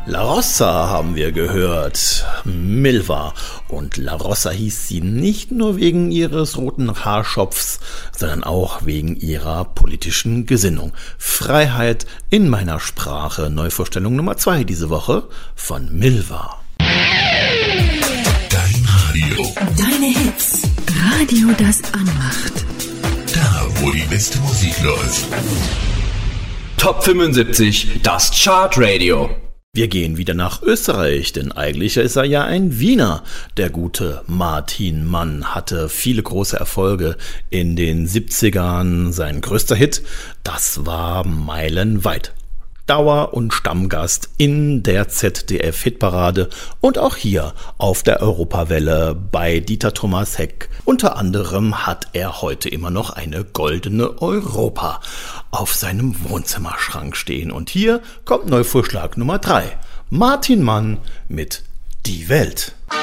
La Rossa haben wir gehört, Milva. Und La Rossa hieß sie nicht nur wegen ihres roten Haarschopfs, sondern auch wegen ihrer politischen Gesinnung. Freiheit in meiner Sprache, Neuvorstellung Nummer 2 diese Woche von Milva. Dein Radio. Deine Hits. Radio, das anmacht. Da, wo die beste Musik läuft. Top 75, das Chartradio. Wir gehen wieder nach Österreich, denn eigentlich ist er ja ein Wiener. Der gute Martin Mann hatte viele große Erfolge in den 70ern. Sein größter Hit, das war Meilenweit. Dauer- und Stammgast in der ZDF-Hitparade und auch hier auf der Europawelle bei Dieter Thomas Heck. Unter anderem hat er heute immer noch eine goldene Europa auf seinem Wohnzimmerschrank stehen. Und hier kommt Neuvorschlag Nummer 3. Martin Mann mit Die Welt.